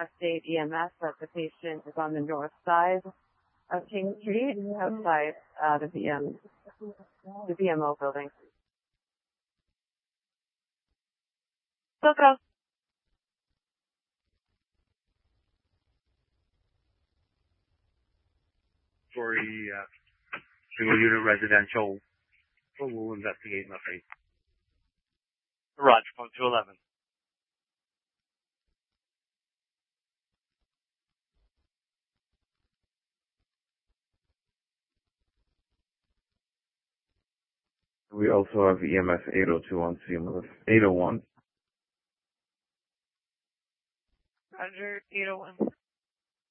State EMS. The patient is on the north side of King Street, outside the BMO building. Silco. For a single unit residential, we'll investigate nothing. Roger, phone 211. We also have EMS 802 on scene with 801. Roger, 801.